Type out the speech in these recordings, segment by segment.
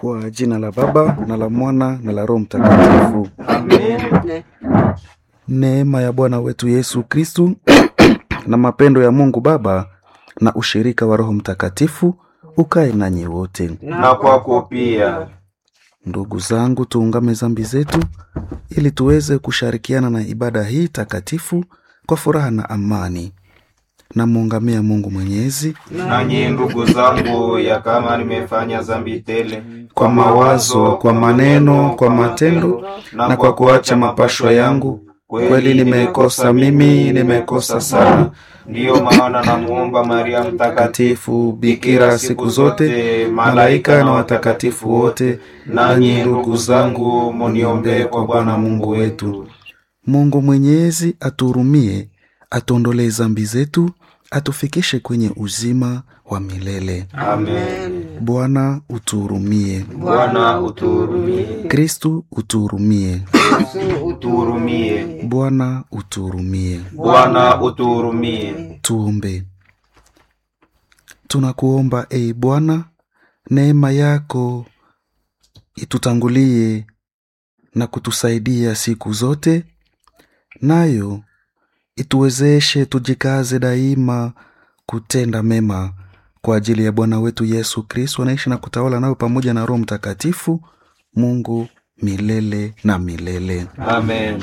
Kwa jina la Baba na la Mwana na la Roho Mtakatifu. Amen. Neema ya Bwana wetu Yesu Kristu na mapendo ya Mungu Baba na ushirika wa Roho Mtakatifu ukae nanyi wote. Na kwako pia. Ndugu zangu, tuungame dhambi zetu ili tuweze kushirikiana na ibada hii takatifu kwa furaha na amani. Na muungamia Mungu Mwenyezi. Nanyi ndugu zangu, ya kama nimefanya dhambi tele kwa mawazo, kwa maneno, kwa matendo na kwa kuacha mapashwa yangu, kweli nimekosa mimi, nimekosa sana. Ndiyo maana namuomba Maria mtakatifu, Bikira siku zote, malaika na watakatifu wote, nanyi ndugu zangu, muniombee kwa Bwana Mungu wetu. Mungu Mwenyezi atuhurumie, atuondolee dhambi zetu, atufikishe kwenye uzima wa milele. Amen. Bwana utuhurumie. Bwana utuhurumie. Kristu utuhurumie. Yesu utuhurumie. Bwana utuhurumie. Bwana utuhurumie. Tuombe. Tunakuomba Bwana, neema yako itutangulie na kutusaidia siku zote, nayo ituwezeshe tujikaze daima kutenda mema kwa ajili ya Bwana wetu Yesu Kristo, anaishi na kutawala nawe pamoja na Roho Mtakatifu, Mungu milele na milele. Amen.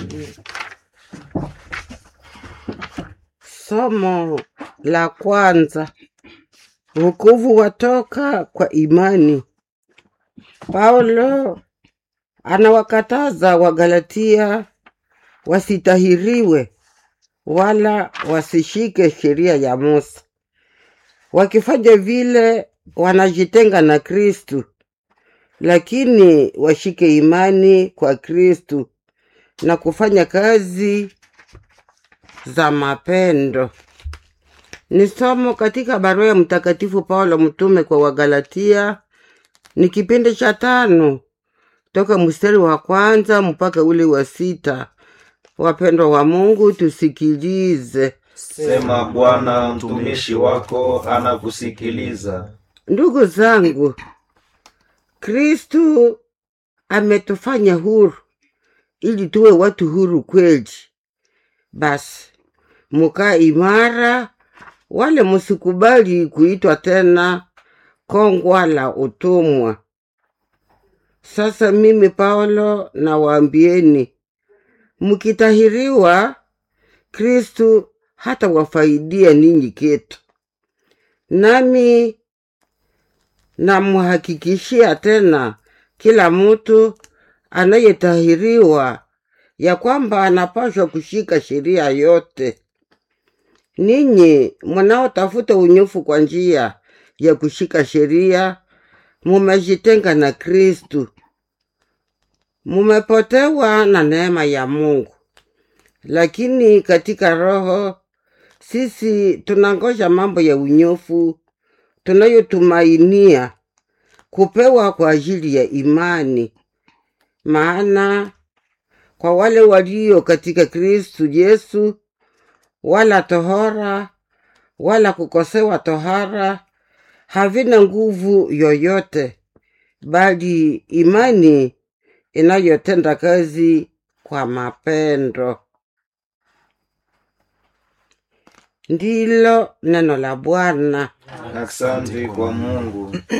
Somo la kwanza. Wokovu watoka kwa imani. Paulo anawakataza Wagalatia wasitahiriwe wala wasishike sheria ya Musa. Wakifanya vile wanajitenga na Kristu, lakini washike imani kwa Kristu na kufanya kazi za mapendo. Ni somo katika barua ya Mtakatifu Paulo mtume kwa Wagalatia, ni kipindi cha 5 toka mstari wa 1 mpaka ule wa 6. Wapendwa wa Mungu, tusikilize. Sema Bwana, mtumishi wako anakusikiliza. Ndugu zangu, Kristu ametufanya huru ili tuwe watu huru kweli. Basi mukaa imara, wale musikubali kuitwa tena kongwa la utumwa. Sasa mimi Paulo nawaambieni, mkitahiriwa, Kristu hata wafaidia ninyi kitu. Nami namuhakikishia tena kila mtu anayetahiriwa ya kwamba anapaswa kushika sheria yote. Ninyi mnaotafuta unyofu kwa njia ya kushika sheria, mumejitenga na Kristu. Mumepotewa na neema ya Mungu. Lakini katika roho, sisi tunangoja mambo ya unyofu tunayotumainia kupewa kwa ajili ya imani. Maana kwa wale walio katika Kristu Yesu, wala tohara wala kukosewa tohara havina nguvu yoyote, bali imani inayotenda kazi kwa mapendo. Ndilo neno la Bwana. Asante kwa Mungu.